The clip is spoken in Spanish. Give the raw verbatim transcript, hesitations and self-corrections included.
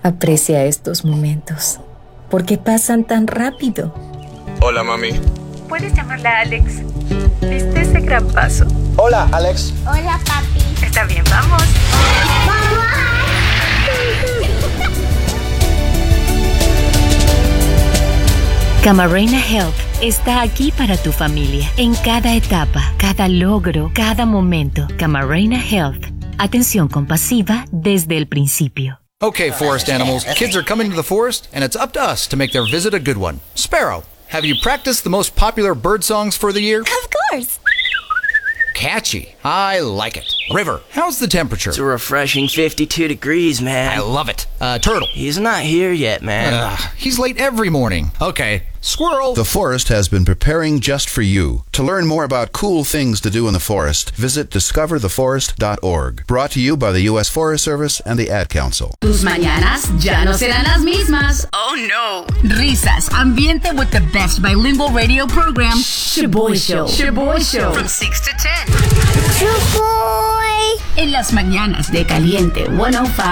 Aprecia estos momentos, porque pasan tan rápido. Hola, mami. Puedes llamarla Alex. ¿Viste ese gran paso? Hola, Alex. Hola, papi. Está bien, vamos. ¡Vamos! Camarena Health está aquí para tu familia, en cada etapa, cada logro, cada momento. Camarena Health. Atención compasiva desde el principio. Okay, forest animals, kids are coming to the forest, and it's up to us to make their visit a good one. Sparrow, have you practiced the most popular bird songs for the year? Of course. Catchy. I like it. River, how's the temperature? It's a refreshing fifty-two degrees, man. I love it. Uh, Turtle. He's not here yet, man. Uh, he's late every morning. Okay. Squirrel. The forest has been preparing just for you. To learn more about cool things to do in the forest, visit discover the forest dot org. Brought to you by the U S Forest Service and the Ad Council. Tus mañanas ya no serán las mismas. Oh, no. Risas, ambiente with the best bilingual radio program. Shaboy Show. Shaboy Show. From six to ten. ¡Shaboy! En las mañanas de Caliente ciento cinco.